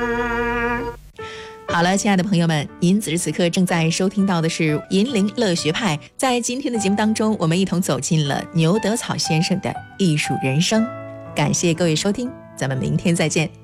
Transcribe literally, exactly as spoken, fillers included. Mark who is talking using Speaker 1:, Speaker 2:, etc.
Speaker 1: 好了，亲爱的朋友们，您此时此刻正在收听到的是银铃乐学派。在今天的节目当中，我们一同走进了牛德草先生的艺术人生。感谢各位收听，咱们明天再见。